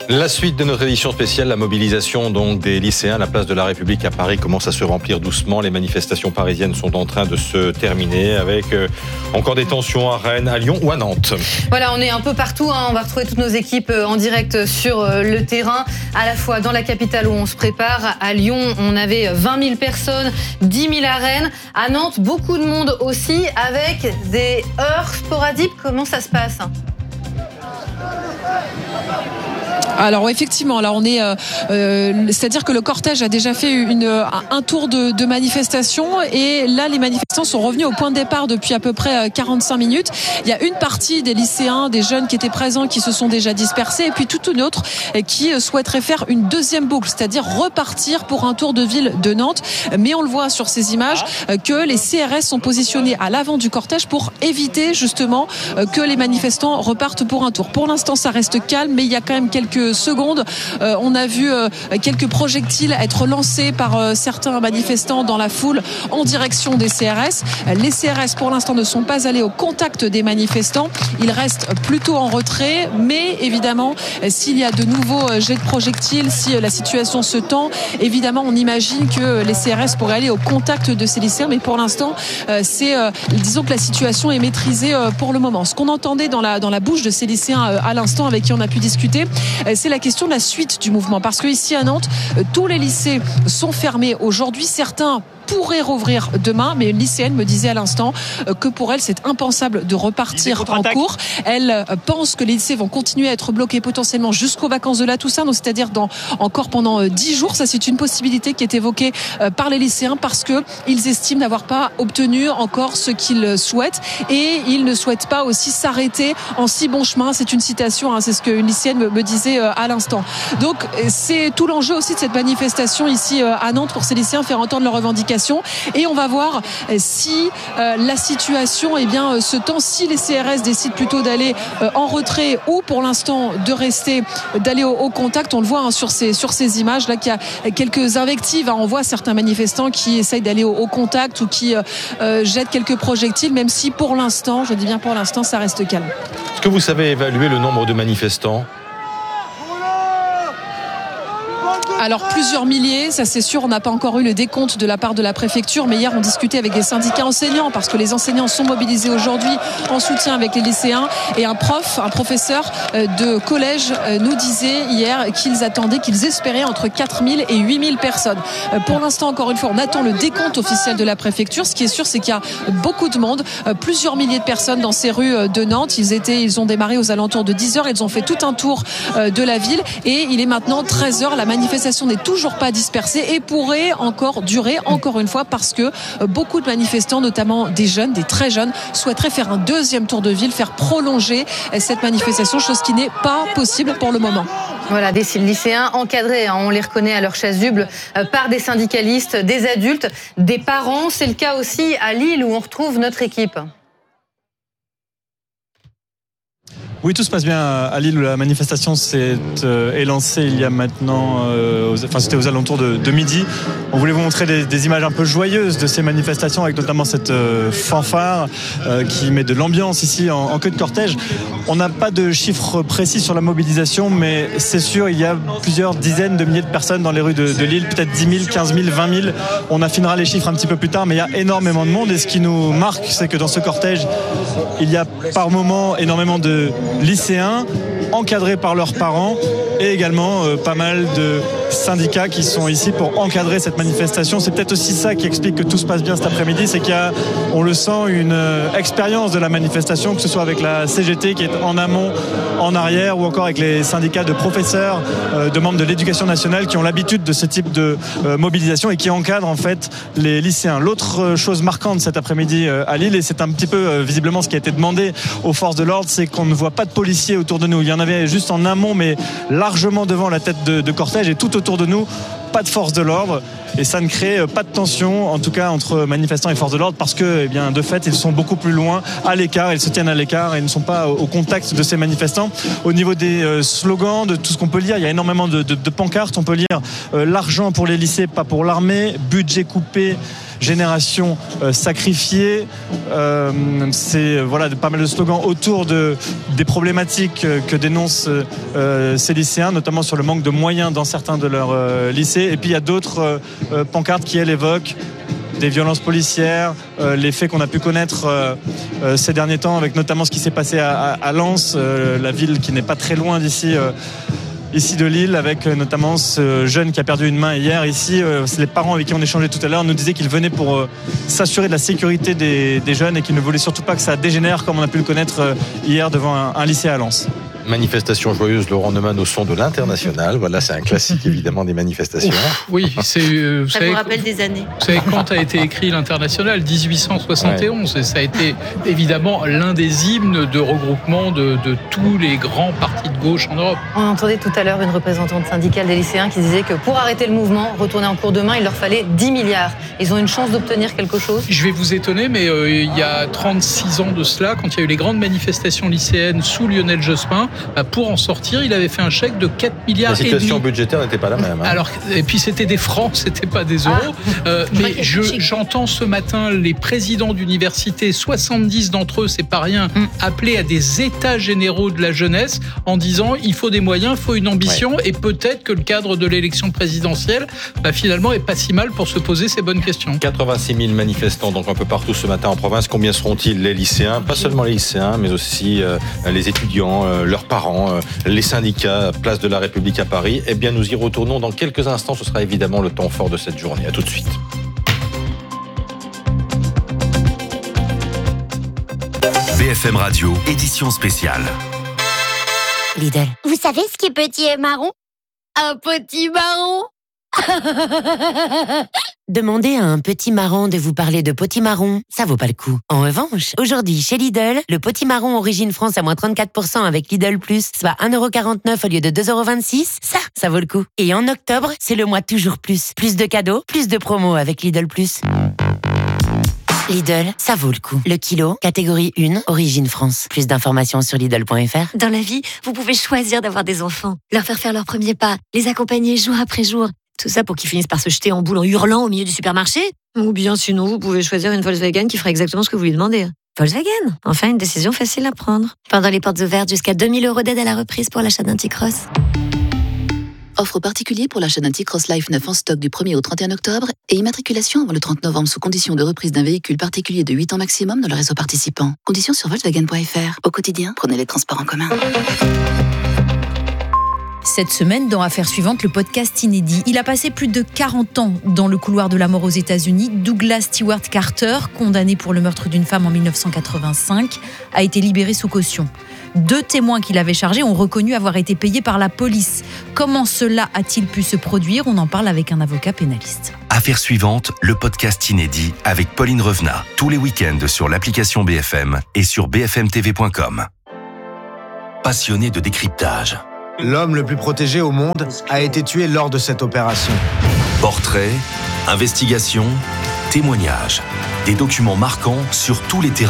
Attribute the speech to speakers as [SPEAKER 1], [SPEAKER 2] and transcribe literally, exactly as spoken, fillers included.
[SPEAKER 1] La suite de notre édition spéciale, la mobilisation donc des lycéens à la place de la République à Paris commence à se remplir doucement. Les manifestations parisiennes sont en train de se terminer avec euh, encore des tensions à Rennes, à Lyon ou à Nantes.
[SPEAKER 2] Voilà, on est un peu partout, hein. On va retrouver toutes nos équipes en direct sur le terrain, à la fois dans la capitale où on se prépare. À Lyon, on avait vingt mille personnes, dix mille à Rennes. À Nantes, beaucoup de monde aussi, avec des heurts sporadiques. Comment ça se passe ?
[SPEAKER 3] Alors effectivement, là on est, euh, euh, c'est-à-dire que le cortège a déjà fait une, un tour de, de manifestation et là les manifestants sont revenus au point de départ depuis à peu près quarante-cinq minutes. Il y a une partie des lycéens, des jeunes qui étaient présents qui se sont déjà dispersés et puis toute une autre qui souhaiterait faire une deuxième boucle, c'est-à-dire repartir pour un tour de ville de Nantes. Mais on le voit sur ces images que les C R S sont positionnés à l'avant du cortège pour éviter justement que les manifestants repartent pour un tour. Pour l'instant ça reste calme, mais il y a quand même quelques secondes, euh, on a vu euh, quelques projectiles être lancés par euh, certains manifestants dans la foule en direction des C R S. Les C R S pour l'instant ne sont pas allés au contact des manifestants, ils restent plutôt en retrait, mais évidemment s'il y a de nouveaux jets de projectiles, si la situation se tend, évidemment on imagine que les C R S pourraient aller au contact de ces lycéens, mais pour l'instant euh, c'est euh, disons que la situation est maîtrisée euh, pour le moment. Ce qu'on entendait dans la, dans la bouche de ces lycéens euh, à l'instant avec qui on a pu discuter, euh, c'est la question de la suite du mouvement. Parce que ici à Nantes, tous les lycées sont fermés aujourd'hui. Certains pourrait rouvrir demain, mais une lycéenne me disait à l'instant que pour elle c'est impensable de repartir en cours. Elle pense que les lycées vont continuer à être bloqués potentiellement jusqu'aux vacances de la Toussaint, donc c'est-à-dire dans encore pendant dix jours. Ça c'est une possibilité qui est évoquée par les lycéens parce que ils estiment n'avoir pas obtenu encore ce qu'ils souhaitent et ils ne souhaitent pas aussi s'arrêter en si bon chemin. C'est une citation, hein, c'est ce qu'une lycéenne me, me disait à l'instant. Donc c'est tout l'enjeu aussi de cette manifestation ici à Nantes pour ces lycéens, faire entendre leurs revendications. Et on va voir si euh, la situation eh bien, se tend, si les C R S décident plutôt d'aller euh, en retrait ou pour l'instant de rester, d'aller au, au contact. On le voit hein, sur, ces, sur ces images là qu'il y a quelques invectives. Hein. On voit certains manifestants qui essayent d'aller au, au contact ou qui euh, jettent quelques projectiles, même si pour l'instant, je dis bien pour l'instant, ça reste calme.
[SPEAKER 1] Est-ce que vous savez évaluer le nombre de manifestants ?
[SPEAKER 3] Alors plusieurs milliers, ça c'est sûr, on n'a pas encore eu le décompte de la part de la préfecture, mais hier on discutait avec des syndicats enseignants parce que les enseignants sont mobilisés aujourd'hui en soutien avec les lycéens et un prof, un professeur de collège nous disait hier qu'ils attendaient, qu'ils espéraient entre quatre mille et huit mille personnes. Pour l'instant, encore une fois, on attend le décompte officiel de la préfecture. Ce qui est sûr, c'est qu'il y a beaucoup de monde, plusieurs milliers de personnes dans ces rues de Nantes. Ils étaient, ils ont démarré aux alentours de dix heures, ils ont fait tout un tour de la ville et il est maintenant treize heures, la manifestation n'est toujours pas dispersée et pourrait encore durer, encore une fois, parce que beaucoup de manifestants, notamment des jeunes, des très jeunes, souhaiteraient faire un deuxième tour de ville, faire prolonger cette manifestation, chose qui n'est pas possible pour le moment.
[SPEAKER 2] Voilà, des lycéens encadrés, hein, on les reconnaît à leur chasuble euh, par des syndicalistes, des adultes, des parents. C'est le cas aussi à Lille où on retrouve notre équipe.
[SPEAKER 4] Oui, tout se passe bien à Lille où la manifestation s'est euh, élancée il y a maintenant, euh, aux, enfin c'était aux alentours de, de midi. On voulait vous montrer des, des images un peu joyeuses de ces manifestations avec notamment cette euh, fanfare euh, qui met de l'ambiance ici en, en queue de cortège. On n'a pas de chiffres précis sur la mobilisation, mais c'est sûr, il y a plusieurs dizaines de milliers de personnes dans les rues de, de Lille, peut-être dix mille, quinze mille, vingt mille. On affinera les chiffres un petit peu plus tard, mais il y a énormément de monde et ce qui nous marque, c'est que dans ce cortège, il y a par moments énormément de lycéens encadrés par leurs parents et également euh, pas mal de syndicats qui sont ici pour encadrer cette manifestation. C'est peut-être aussi ça qui explique que tout se passe bien cet après-midi, c'est qu'il y a, on le sent, une euh, expérience de la manifestation, que ce soit avec la C G T qui est en amont, en arrière, ou encore avec les syndicats de professeurs, euh, de membres de l'éducation nationale qui ont l'habitude de ce type de euh, mobilisation et qui encadrent en fait les lycéens. L'autre chose marquante cet après-midi euh, à Lille, et c'est un petit peu euh, visiblement ce qui a été demandé aux forces de l'ordre, c'est qu'on ne voit pas de policiers autour de nous. Il y en avait juste en amont, mais largement devant la tête de, de cortège, et tout autour de nous, pas de force de l'ordre, et ça ne crée pas de tension, en tout cas entre manifestants et forces de l'ordre, parce que, eh bien, de fait, ils sont beaucoup plus loin, à l'écart, ils se tiennent à l'écart et ne sont pas au contact de ces manifestants. Au niveau des euh, slogans, de tout ce qu'on peut lire, il y a énormément de, de, de pancartes. On peut lire euh, l'argent pour les lycées, pas pour l'armée, budget coupé, génération euh, sacrifiée. Euh, c'est voilà pas mal de slogans autour de des problématiques euh, que dénoncent euh, ces lycéens, notamment sur le manque de moyens dans certains de leurs euh, lycées. Et puis il y a d'autres euh, euh, pancartes qui elles évoquent des violences policières, euh, les faits qu'on a pu connaître euh, euh, ces derniers temps, avec notamment ce qui s'est passé à, à, à Lens, euh, la ville qui n'est pas très loin d'ici, euh, ici de Lille, avec euh, notamment ce jeune qui a perdu une main hier. Ici, euh, c'est les parents avec qui on échangeait tout à l'heure nous disaient qu'ils venaient pour euh, s'assurer de la sécurité des, des jeunes et qu'ils ne voulaient surtout pas que ça dégénère comme on a pu le connaître euh, hier devant un, un lycée à Lens.
[SPEAKER 1] Manifestation joyeuse, Laurent Neumann au son de l'International. Voilà, c'est un classique évidemment des manifestations.
[SPEAKER 5] Ouf, oui, c'est. Euh, vous
[SPEAKER 6] ça
[SPEAKER 5] savez,
[SPEAKER 6] vous rappelle des années.
[SPEAKER 5] Vous savez quand a été écrit l'International, dix-huit cent soixante et onze. Ouais. Et ça a été évidemment l'un des hymnes de regroupement de, de tous les grands partis de gauche en Europe.
[SPEAKER 2] On entendait tout à l'heure une représentante syndicale des lycéens qui disait que pour arrêter le mouvement, retourner en cours demain, il leur fallait dix milliards. Ils ont une chance d'obtenir quelque chose.
[SPEAKER 5] Je vais vous étonner, mais euh, il y a trente-six ans de cela, quand il y a eu les grandes manifestations lycéennes sous Lionel Jospin, bah, pour en sortir, il avait fait un chèque de quatre milliards et demi.
[SPEAKER 1] La situation budgétaire n'était pas la même. Hein.
[SPEAKER 5] Alors, et puis c'était des francs, c'était pas des euros. Ah, euh, mais je, j'entends ce matin les présidents d'université, soixante-dix d'entre eux, c'est pas rien, mm. appeler à des états généraux de la jeunesse en disant il faut des moyens, il faut une ambition, ouais. et peut-être que le cadre de l'élection présidentielle, bah, finalement, est pas si mal pour se poser ces bonnes questions.
[SPEAKER 1] quatre-vingt-six mille manifestants donc un peu partout ce matin en province. Combien seront-ils les lycéens? Pas seulement les lycéens, mais aussi euh, les étudiants, euh, leurs parents, euh, les syndicats, place de la République à Paris. Eh bien, nous y retournons dans quelques instants. Ce sera évidemment le temps fort de cette journée. À tout de suite.
[SPEAKER 7] B F M Radio, édition spéciale.
[SPEAKER 8] Lidl. Vous savez ce qui est petit et marron? Un petit marron. Demandez à un petit marron de vous parler de potimarron, ça vaut pas le coup. En revanche, aujourd'hui chez Lidl, le potimarron Origine France à moins trente-quatre pour cent avec Lidl Plus, soit un euro quarante-neuf au lieu de deux euros vingt-six, ça, ça vaut le coup. Et en octobre, c'est le mois toujours plus. Plus de cadeaux, plus de promos avec Lidl Plus. Lidl, ça vaut le coup. Le kilo, catégorie un, Origine France. Plus d'informations sur Lidl point F R.
[SPEAKER 9] Dans la vie, vous pouvez choisir d'avoir des enfants, leur faire faire leurs premiers pas, les accompagner jour après jour. Tout ça pour qu'ils finissent par se jeter en boule en hurlant au milieu du supermarché. Ou bien sinon, vous pouvez choisir une Volkswagen qui fera exactement ce que vous lui demandez. Volkswagen, enfin une décision facile à prendre. Pendant les portes ouvertes, jusqu'à deux mille euros d'aide à la reprise pour l'achat d'un T-Cross.
[SPEAKER 10] Offre particulier pour l'achat d'un T-Cross Life neuf en stock du premier au trente et un octobre et immatriculation avant le trente novembre sous condition de reprise d'un véhicule particulier de huit ans maximum dans le réseau participant. Conditions sur Volkswagen point F R. Au quotidien, prenez les transports en commun.
[SPEAKER 11] Cette semaine, dans Affaires suivantes, le podcast inédit. Il a passé plus de quarante ans dans le couloir de la mort aux États-Unis. Douglas Stewart Carter, condamné pour le meurtre d'une femme en dix-neuf cent quatre-vingt-cinq, a été libéré sous caution. Deux témoins qu'il avait chargés ont reconnu avoir été payés par la police. Comment cela a-t-il pu se produire? On en parle avec un avocat pénaliste.
[SPEAKER 7] Affaires suivantes, le podcast inédit avec Pauline Revenat. Tous les week-ends sur l'application B F M et sur b f m t v point com. Passionné de décryptage.
[SPEAKER 12] L'homme le plus protégé au monde a été tué lors de cette opération.
[SPEAKER 7] Portrait, investigation, témoignages. Des documents marquants sur tous les terrains.